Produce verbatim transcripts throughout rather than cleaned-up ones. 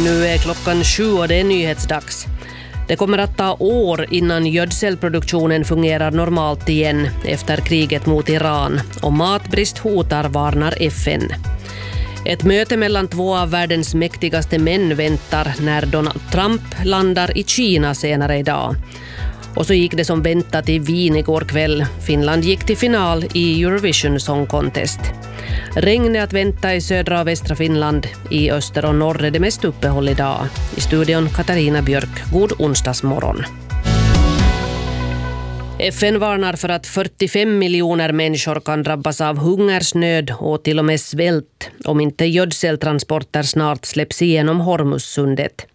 Nu är klockan sju och det är nyhetsdags. Det kommer att ta år innan gödselproduktionen fungerar normalt igen efter kriget mot Iran och matbrist hotar, varnar F N. Ett möte mellan två av världens mäktigaste män väntar när Donald Trump landar i Kina senare idag. Och så gick det som väntat i Wien igår kväll. Finland gick till final i Eurovision Song Contest. Regn är att vänta i södra och västra Finland. I öster och norr är det mest uppehåll idag. I studion Katarina Björk. God onsdagsmorgon. F N varnar för att fyrtiofem miljoner människor kan drabbas av hungersnöd och till och med svält om inte gödseltransporter snart släpps igenom Hormuzsundet.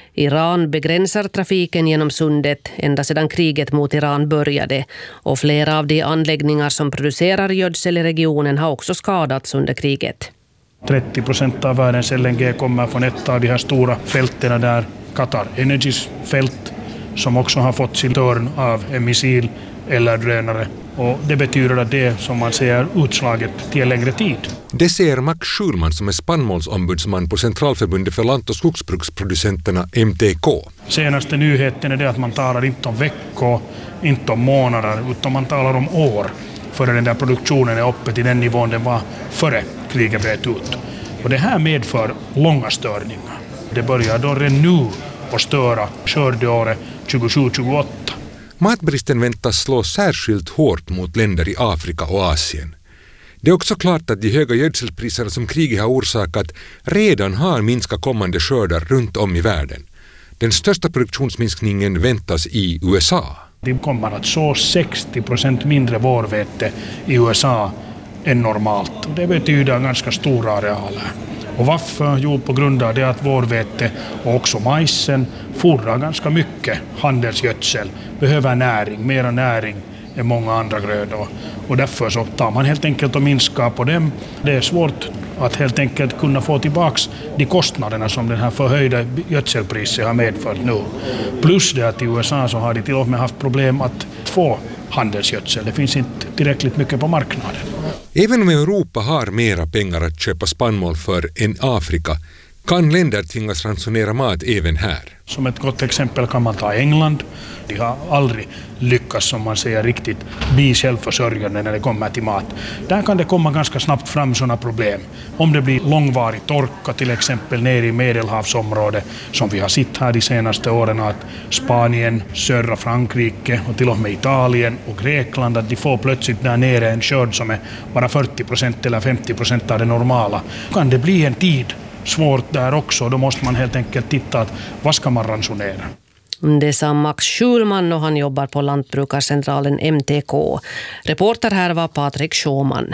Iran begränsar trafiken genom sundet ända sedan kriget mot Iran började och flera av de anläggningar som producerar gödsel i regionen har också skadats under kriget. trettio procent av världens L N G kommer från ett av de här stora fälterna där, Qatar Energys fält, som också har fått sin törn av en missil eller drönare. Och det betyder att det, som man säger, utslaget till en längre tid. Det säger Max Schulman som är spannmålsombudsman på Centralförbundet för lant- och skogsbruksproducenterna M T K. Senaste nyheten är det att man talar inte om veckor, inte om månader, utan man talar om år före den där produktionen är uppe till den nivån den var före kriget bröt ut. Och det här medför långa störningar. Det börjar då redan nu att störa skördeåret tjugosju tjugoåtta. Matbristen väntas slå särskilt hårt mot länder i Afrika och Asien. Det är också klart att de höga gödselpriserna som kriget har orsakat redan har minskat kommande skördar runt om i världen. Den största produktionsminskningen väntas i U S A. De kommer att så sextio procent mindre vårvete i U S A än normalt. Det betyder ganska stora arealer. Och varför? Jo, på grund av det att vårvete och också majsen fordrar ganska mycket handelsgödsel, behöver näring, mera näring än många andra grödor. Och därför så tar man helt enkelt och minskar på dem. Det är svårt att helt enkelt kunna få tillbaks de kostnaderna som den här förhöjda gödselpriset har medfört nu. Plus det att i U S A så har de till och med haft problem att få handelsgödsel. Det finns inte tillräckligt mycket på marknaden. Även om Europa har mera pengar att köpa spannmål för än Afrika kan länder tvingas ransonera mat även här. Som ett gott exempel kan man ta England. De har aldrig lyckats, som man säger, riktigt bli självförsörjande när det kommer till mat. Där kan det komma ganska snabbt fram sådana problem. Om det blir långvarig torka, till exempel nere i Medelhavsområdet, som vi har sett här de senaste åren, att Spanien, södra Frankrike och till och med Italien och Grekland, att de får plötsligt där nere en skörd som är bara fyrtio procent eller femtio procent av det normala. Kan det bli en tid svårt där också, då måste man helt enkelt titta att vad ska man ransonera. Det sa Max Schulman och han jobbar på Lantbrukarcentralen M T K. Reporter här var Patrik Schauman.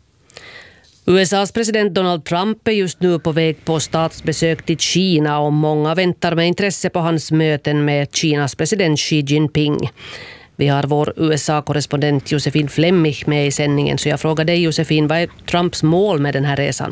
U S A:s president Donald Trump är just nu på väg på statsbesök till Kina och många väntar med intresse på hans möten med Kinas president Xi Jinping. Vi har vår U S A-korrespondent Josefin Flemmich med i sändningen, så jag frågar dig Josefin, vad är Trumps mål med den här resan?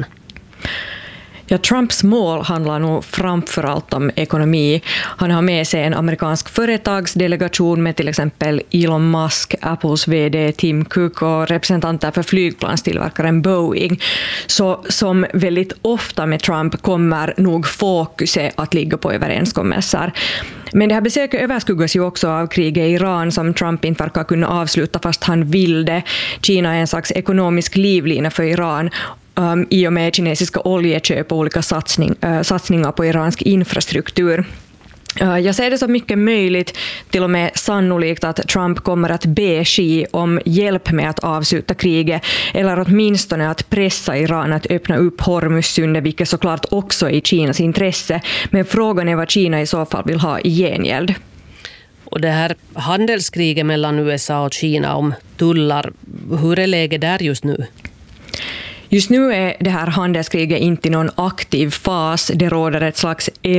Ja, Trumps mål handlar nog framförallt om ekonomi. Han har med sig en amerikansk företagsdelegation med till exempel Elon Musk, Apples vd Tim Cook och representanter för flygplanstillverkaren Boeing. Så som väldigt ofta med Trump kommer nog fokuset att ligga på överenskommelser. Men det här besöket överskuggas ju också av kriget i Iran som Trump inte verkar kunna avsluta fast han vill det. Kina är en slags ekonomisk livlina för Iran. Um, i och med kinesiska oljeköp och olika satsning, uh, satsningar på iransk infrastruktur. Uh, jag ser det som mycket möjligt, till och med sannolikt, att Trump kommer att be Xi om hjälp med att avsluta kriget, eller åtminstone att pressa Iran att öppna upp Hormuzsundet, vilket såklart också är i Kinas intresse. Men frågan är vad Kina i så fall vill ha i gengäld. Och det här handelskriget mellan U S A och Kina om tullar, hur är läget där just nu? Just nu är det här handelskriget inte i någon aktiv fas. Det råder ett slags